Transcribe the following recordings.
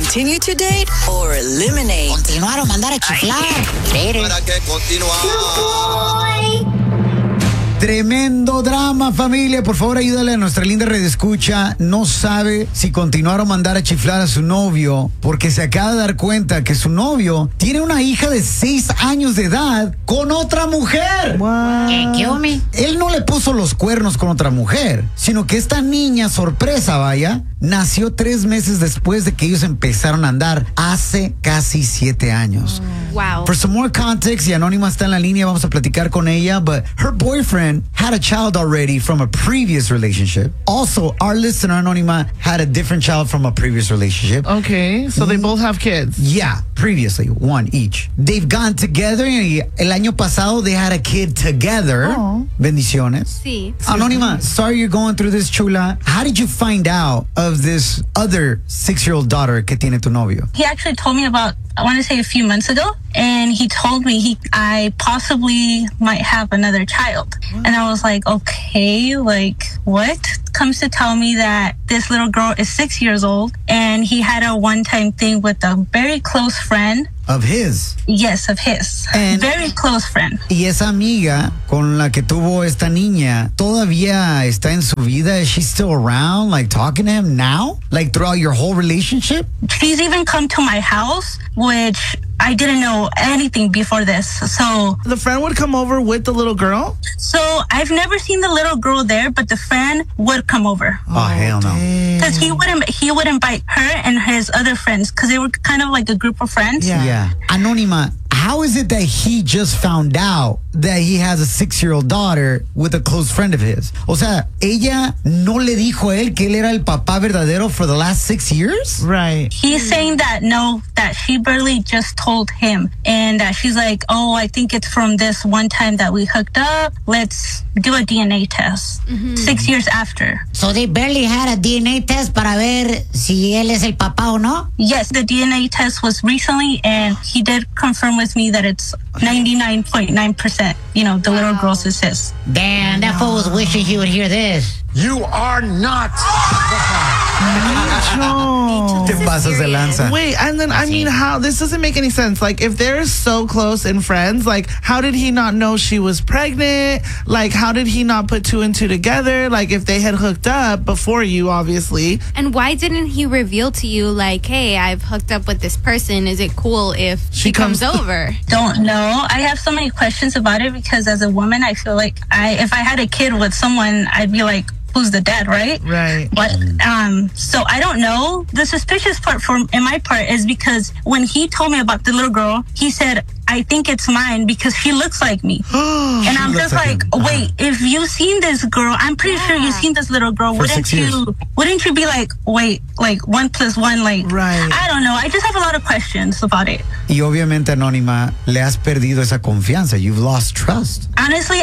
Continue to date or eliminate? Continuar o mandar a chiflar. ¿Para qué continuar? Tremendo drama, familia. Por favor, ayúdale a nuestra linda redescucha. No sabe si continuar o mandar a chiflar a su novio porque se acaba de dar cuenta que su novio tiene una hija de 6 años de edad con otra mujer. ¿Qué, hombre? Él no le puso los cuernos con otra mujer, sino que esta niña, sorpresa, vaya, nació 3 meses después de que ellos empezaron a andar hace casi 7 años. Wow. For some more context, y Anónima está en la línea, vamos a platicar con ella, but her boyfriend had a child already from a previous relationship. Also, our listener, Anónima, had a different child from a previous relationship. Okay, so they both have kids. Yeah, previously, one each. They've gone together, y el año pasado they had a kid together. Oh. Bendiciones. Sí. Anónima, sorry you're going through this, chula. How did you find out of this other 6-year-old daughter que tiene tu novio? He actually told me about, I want to say a few months ago, and he told me I possibly might have another child. And I was like, okay, like what? Comes to tell me that this little girl is 6 years old and he had a one-time thing with a very close friend. Of his. Yes, of his. And- Very close friend. Y esa amiga con la que tuvo esta niña todavía está en su vida. Is she still around, like talking to him now? Like throughout your whole relationship? She's even come to my house, which I didn't know anything before this. So The friend would come over with the little girl? I've never seen the little girl there, but the friend would come over. Oh, hell no. Because he would invite her and his other friends because they were kind of like a group of friends. Yeah. Anónima, how is it that he just found out that he has a 6-year-old daughter with a close friend of his? O sea, ella no le dijo a él que él era el papá verdadero for the last 6 years? Right. He's saying that that she barely just told him, and that she's like, oh, I think it's from this one time that we hooked up. Let's do a DNA test. 6 years after. So they barely had a DNA test para ver si él es el papá o no? Yes, the DNA test was recently, and he did confirm with me that it's 99.9%. The little girl's is his. Damn, that fool was wishing he would hear this. You are not. Te pasas de lanza. Wait, and then, I mean, how, this doesn't make any sense. Like, if they're so close and friends, like, how did he not know she was pregnant? Like, how did he not put 2 and 2 together? Like, if they had hooked up before you, obviously. And why didn't he reveal to you, like, hey, I've hooked up with this person. Is it cool if she comes over? Don't know. I have so many questions about it because as a woman, I feel like if I had a kid with someone, I'd be like, who's the dad, right? Right. But so I don't know. The suspicious part in my part is because when he told me about the little girl, he said, I think it's mine because she looks like me. And I'm just like, wait, if you've seen this girl, I'm pretty sure you've seen this little girl. For 6 years. Wouldn't you be like, wait, like 1 + 1, like, Right. I don't know. I just have a lot of questions about it. Y obviamente, Anónima, le has perdido esa confianza. You've lost trust. Honestly,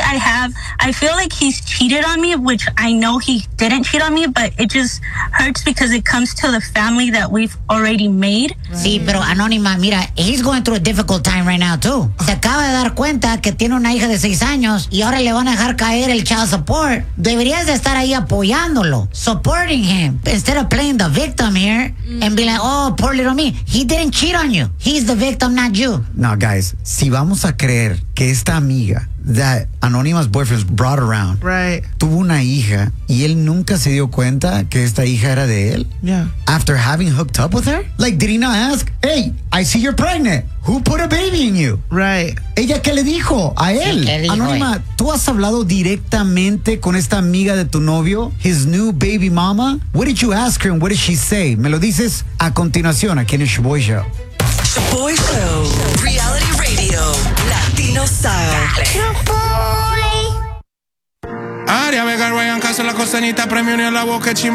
I feel like he's cheated on me, which I know he didn't cheat on me, but it just hurts because it comes to the family that we've already made. Sí, pero Anónima, mira, he's going through a difficult time right now, too. Se acaba de dar cuenta que tiene una hija de 6 años y ahora le van a dejar caer el child support. Deberías de estar ahí apoyándolo, supporting him, instead of playing the victim here and be like, oh, poor little me. He didn't cheat on you. He's the victim, not you. Now, guys, si vamos a creer que esta amiga that Anónima's boyfriend brought around Right. tuvo una hija y él nunca se dio cuenta que esta hija era de él Yeah. after having hooked up with her? Like, did he not ask, hey, I see you're pregnant. Who put a baby in you? Right. ¿Ella qué le dijo a él? ¿qué dijo Anónima, ¿tú has hablado directamente con esta amiga de tu novio, his new baby mama? What did you ask her and what did she say? Me lo dices a continuación aquí en el Shaboy Show. Shaboy Show. Reality radio. Latino style. Área Vega, Ryan Caso, la costanita, premio ni a la boca,